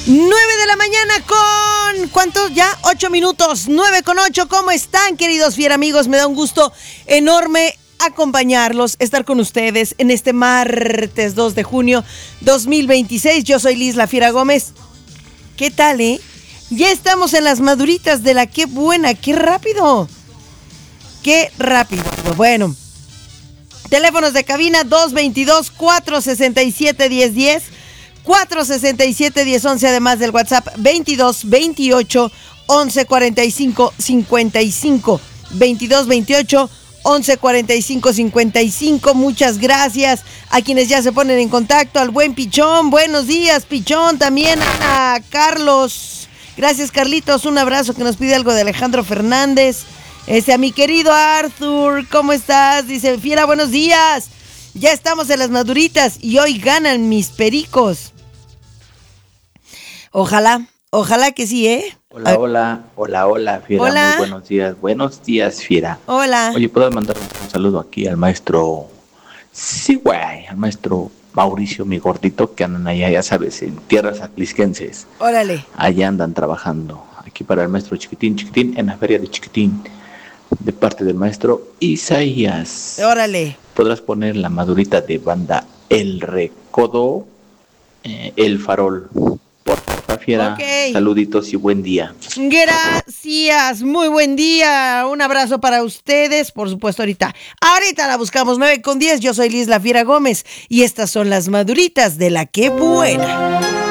9 de la mañana con... ¿Cuántos? Ya, 8 minutos. 9:08. ¿Cómo están, queridos fiera amigos? Me da un gusto enorme acompañarlos, estar con ustedes en este martes 2 de junio 2026. Yo soy Liz La Fiera Gómez. ¿Qué tal, Ya estamos en las maduritas de la qué buena, qué rápido. Qué rápido. Bueno, teléfonos de cabina 222-467-1010. 467-1011, además del WhatsApp 22-28-1145-55. 22-28-1145-55. Muchas gracias a quienes ya se ponen en contacto. Al buen Pichón, buenos días, Pichón. También a Carlos. Gracias, Carlitos. Un abrazo que nos pide algo de Alejandro Fernández. A mi querido Arthur, ¿cómo estás? Dice, Fiera, buenos días. Ya estamos en las maduritas y hoy ganan mis pericos. Ojalá que sí, Hola, Fiera. Hola. Muy buenos días, Fiera. Hola. Oye, ¿puedo mandar un saludo aquí al maestro? Sí, güey, al maestro Mauricio, mi gordito, que andan allá, ya sabes, en tierras atlisquenses. Órale. Allá andan trabajando. Aquí para el maestro Chiquitín, en la feria de Chiquitín, de parte del maestro Isaías. Órale. Podrás poner la madurita de banda El Recodo, El Farol. Por favor, Fiera. Okay. Saluditos y buen día. Gracias, muy buen día. Un abrazo para ustedes, por supuesto, ahorita la buscamos. 9:10. Yo soy Liz La Fiera Gómez y estas son las maduritas de la qué buena.